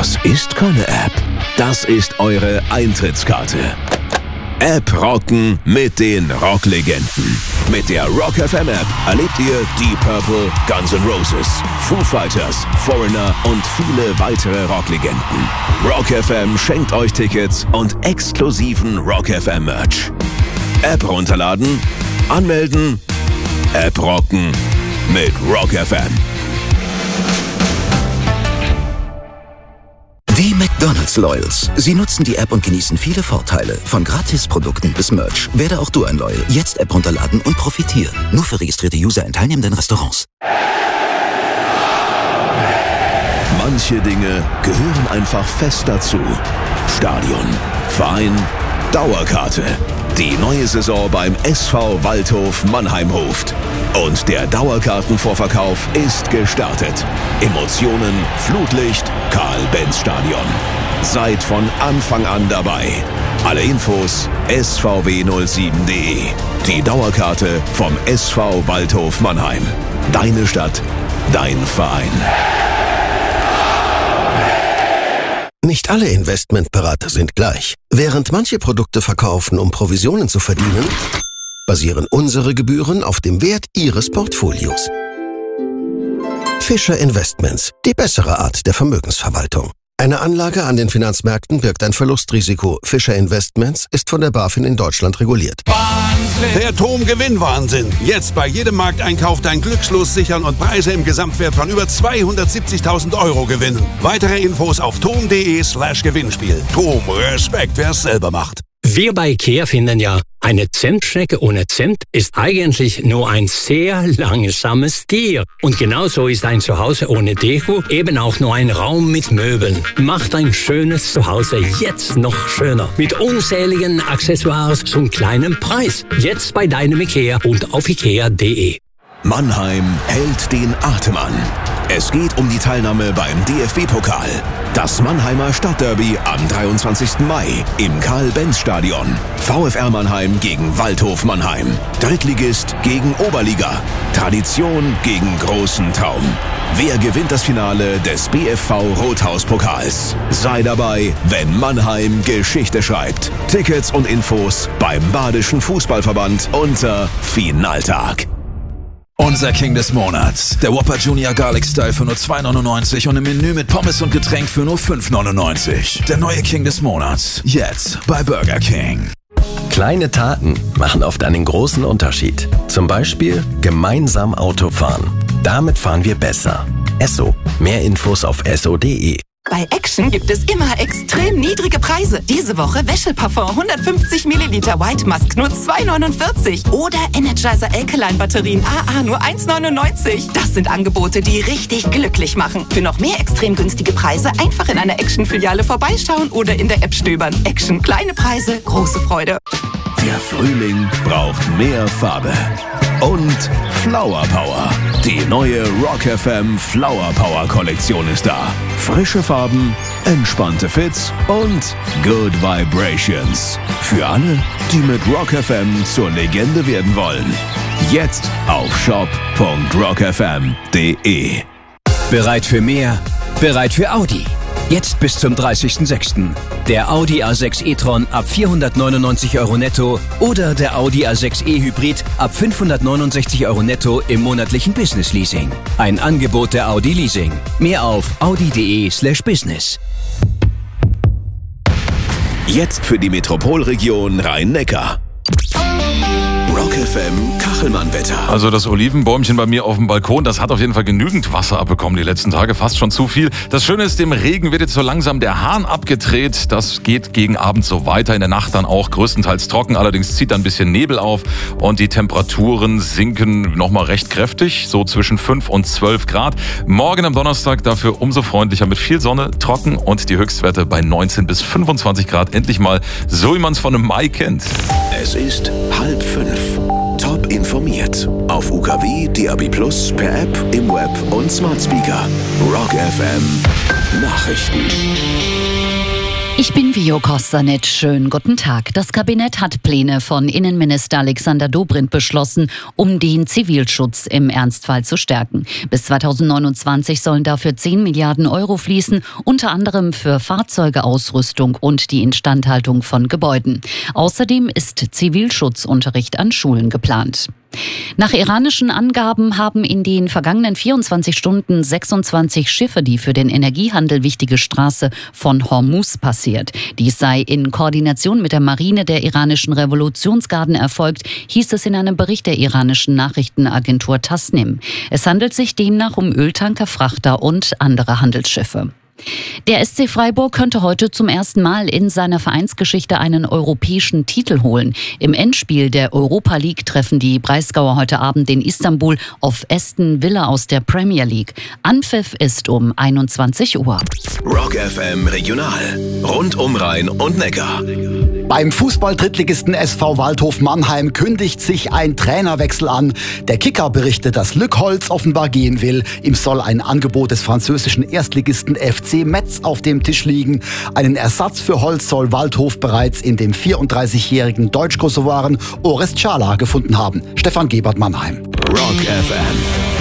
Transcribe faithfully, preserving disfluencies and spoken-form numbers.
Das ist keine App. Das ist eure Eintrittskarte. App rocken mit den Rocklegenden. Mit der Rock F M App erlebt ihr Deep Purple, Guns N' Roses, Foo Fighters, Foreigner und viele weitere Rocklegenden. Rock F M schenkt euch Tickets und exklusiven Rock F M Merch. App runterladen, anmelden, App rocken mit Rock F M. Die McDonald's Loyals. Sie nutzen die App und genießen viele Vorteile. Von Gratisprodukten bis Merch. Werde auch du ein Loyal. Jetzt App runterladen und profitieren. Nur für registrierte User in teilnehmenden Restaurants. Manche Dinge gehören einfach fest dazu. Stadion, Verein, Dauerkarte. Die neue Saison beim S V Waldhof Mannheim ruft. Und der Dauerkartenvorverkauf ist gestartet. Emotionen, Flutlicht, Karl-Benz-Stadion. Seid von Anfang an dabei. Alle Infos S V W null sieben punkt de. Die Dauerkarte vom S V Waldhof Mannheim. Deine Stadt, dein Verein. Nicht alle Investmentberater sind gleich. Während manche Produkte verkaufen, um Provisionen zu verdienen, basieren unsere Gebühren auf dem Wert Ihres Portfolios. Fischer Investments, die bessere Art der Vermögensverwaltung. Eine Anlage an den Finanzmärkten birgt ein Verlustrisiko. Fischer Investments ist von der BaFin in Deutschland reguliert. Wahnsinn! Der Tom-Gewinn-Wahnsinn. Jetzt bei jedem Markteinkauf dein Glückslos sichern und Preise im Gesamtwert von über zweihundertsiebzigtausend Euro gewinnen. Weitere Infos auf tom.de slash Gewinnspiel. Tom, Respekt, wer es selber macht. Wir bei IKEA finden ja, eine Zentschnecke ohne Zimt ist eigentlich nur ein sehr langsames Tier. Und genauso ist ein Zuhause ohne Deko eben auch nur ein Raum mit Möbeln. Macht ein schönes Zuhause jetzt noch schöner. Mit unzähligen Accessoires zum kleinen Preis. Jetzt bei deinem IKEA und auf ikea punkt de. Mannheim hält den Atem an. Es geht um die Teilnahme beim D F B-Pokal. Das Mannheimer Stadtderby am dreiundzwanzigsten Mai im Karl-Benz-Stadion. VfR Mannheim gegen Waldhof Mannheim. Drittligist gegen Oberliga. Tradition gegen großen Traum. Wer gewinnt das Finale des B F V Rothaus-Pokals? Sei dabei, wenn Mannheim Geschichte schreibt. Tickets und Infos beim Badischen Fußballverband unter Finaltag. Unser King des Monats. Der Whopper Junior Garlic Style für nur zwei neunundneunzig und im Menü mit Pommes und Getränk für nur fünf neunundneunzig. Der neue King des Monats. Jetzt bei Burger King. Kleine Taten machen oft einen großen Unterschied. Zum Beispiel gemeinsam Auto fahren. Damit fahren wir besser. Esso. Mehr Infos auf esso punkt de. Bei Action gibt es immer extrem niedrige Preise. Diese Woche Wäscheparfum hundertfünfzig Milliliter White Musk nur zwei neunundvierzig. Oder Energizer Alkaline Batterien A A nur eins neunundneunzig. Das sind Angebote, die richtig glücklich machen. Für noch mehr extrem günstige Preise einfach in einer Action-Filiale vorbeischauen oder in der App stöbern. Action. Kleine Preise, große Freude. Der Frühling braucht mehr Farbe. Und Flower Power. Die neue Rock F M Flower Power Kollektion ist da. Frische Farben, entspannte Fits und Good Vibrations. Für alle, die mit Rock F M zur Legende werden wollen. Jetzt auf shop punkt rock f m punkt de. Bereit für mehr? Bereit für Audi. Jetzt bis zum dreißigsten sechsten Der Audi A sechs e-tron ab vierhundertneunundneunzig Euro netto oder der Audi A sechs e Hybrid ab fünfhundertneunundsechzig Euro netto im monatlichen Business Leasing. Ein Angebot der Audi Leasing. Mehr auf audi punkt de slash business. Jetzt für die Metropolregion Rhein-Neckar. Rock F M Kachelmann-Wetter. Also das Olivenbäumchen bei mir auf dem Balkon, das hat auf jeden Fall genügend Wasser abbekommen die letzten Tage, fast schon zu viel. Das Schöne ist, dem Regen wird jetzt so langsam der Hahn abgedreht. Das geht gegen Abend so weiter, in der Nacht dann auch größtenteils trocken. Allerdings zieht dann ein bisschen Nebel auf und die Temperaturen sinken nochmal recht kräftig, so zwischen fünf und zwölf Grad. Morgen am Donnerstag dafür umso freundlicher mit viel Sonne, trocken und die Höchstwerte bei neunzehn bis fünfundzwanzig Grad. Endlich mal so, wie man es von einem Mai kennt. Es ist halb fünf. Top informiert. Auf U K W, D A B plus, per App, im Web und Smart Speaker. Rock F M Nachrichten. Ich bin Silvio Kostanic, schönen guten Tag. Das Kabinett hat Pläne von Innenminister Alexander Dobrindt beschlossen, um den Zivilschutz im Ernstfall zu stärken. Bis zweitausendneunundzwanzig sollen dafür zehn Milliarden Euro fließen, unter anderem für Fahrzeuge, Ausrüstung und die Instandhaltung von Gebäuden. Außerdem ist Zivilschutzunterricht an Schulen geplant. Nach iranischen Angaben haben in den vergangenen vierundzwanzig Stunden sechsundzwanzig Schiffe die für den Energiehandel wichtige Straße von Hormuz passiert. Dies sei in Koordination mit der Marine der iranischen Revolutionsgarden erfolgt, hieß es in einem Bericht der iranischen Nachrichtenagentur Tasnim. Es handelt sich demnach um Öltanker, Frachter und andere Handelsschiffe. Der S C Freiburg könnte heute zum ersten Mal in seiner Vereinsgeschichte einen europäischen Titel holen. Im Endspiel der Europa League treffen die Breisgauer heute Abend in Istanbul auf Aston Villa aus der Premier League. Anpfiff ist um einundzwanzig Uhr. Rock F M Regional. Rund um Rhein und Neckar. Beim Fußball-Drittligisten S V Waldhof Mannheim kündigt sich ein Trainerwechsel an. Der Kicker berichtet, dass Luc Holz offenbar gehen will. Ihm soll ein Angebot des französischen Erstligisten F C Metz auf dem Tisch liegen. Einen Ersatz für Holz soll Waldhof bereits in dem vierunddreißigjährigen Deutsch-Kosovaren Orest Çağlar gefunden haben. Stefan Gebert, Mannheim. Rock F M.